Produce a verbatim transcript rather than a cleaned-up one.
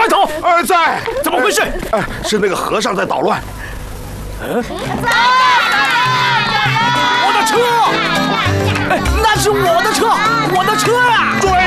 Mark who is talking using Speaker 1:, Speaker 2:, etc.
Speaker 1: 白头。
Speaker 2: 呃，在。
Speaker 1: 怎么回事？
Speaker 2: 呃，是那个和尚在捣乱。
Speaker 1: 嗯，我的车！哎，那是我的车，我的车啊！
Speaker 2: 追！